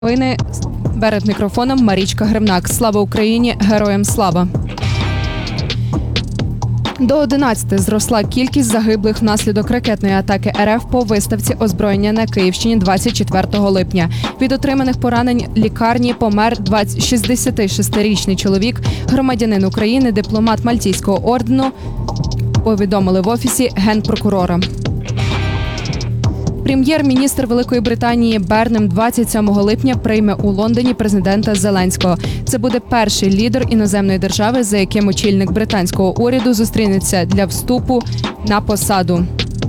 Новини перед мікрофоном Марічка Гримнак. Слава Україні! Героям слава! До 11 зросла кількість загиблих внаслідок ракетної атаки РФ по виставці озброєння на Київщині 24 липня. Від отриманих поранень лікарні помер 66-річний чоловік, громадянин України, дипломат Мальтійського ордену, повідомили в Офісі Генпрокурора. Прем'єр-міністр Великої Британії Бернем 27 липня прийме у Лондоні президента Зеленського. Це буде перший лідер іноземної держави, за яким очільник британського уряду зустрінеться для вступу на посаду.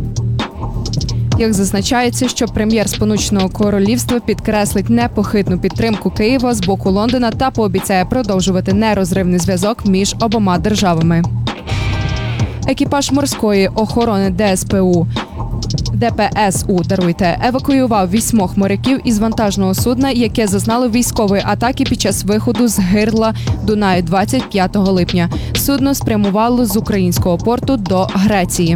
Як зазначається, що прем'єр Сполученого Королівства підкреслить непохитну підтримку Києва з боку Лондона та пообіцяє продовжувати нерозривний зв'язок між обома державами. Екіпаж морської охорони ДПСУ евакуював 8 моряків із вантажного судна, яке зазнало військової атаки під час виходу з гирла Дунаю 25 липня. Судно спрямувало з українського порту до Греції.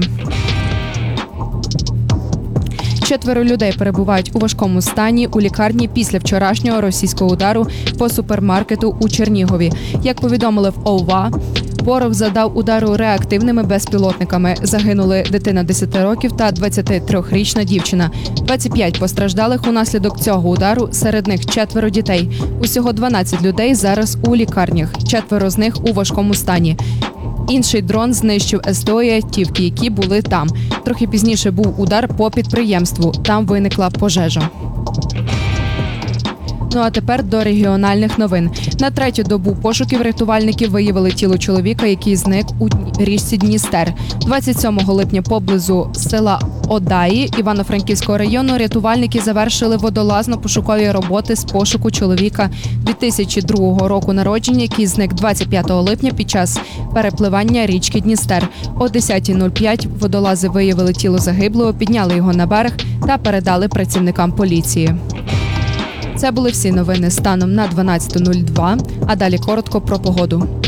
4 людей перебувають у важкому стані у лікарні після вчорашнього російського удару по супермаркету у Чернігові. Як повідомили в ОВА, ворог завдав удару реактивними безпілотниками. Загинули дитина 10 років та 23-річна дівчина. 25 постраждалих унаслідок цього удару, серед них 4 дітей. Усього 12 людей зараз у лікарнях, 4 з них у важкому стані. Інший дрон знищив СТО і автівки, які були там. Трохи пізніше був удар по підприємству. Там виникла пожежа. Ну а тепер до регіональних новин. На третю добу пошуків рятувальники виявили тіло чоловіка, який зник у річці Дністер. 27 липня поблизу села Одаї Івано-Франківського району рятувальники завершили водолазно-пошукові роботи з пошуку чоловіка 2002 року народження, який зник 25 липня під час перепливання річки Дністер. О 10:05 водолази виявили тіло загиблого, підняли його на берег та передали працівникам поліції. Це були всі новини станом на 12:02, а далі коротко про погоду.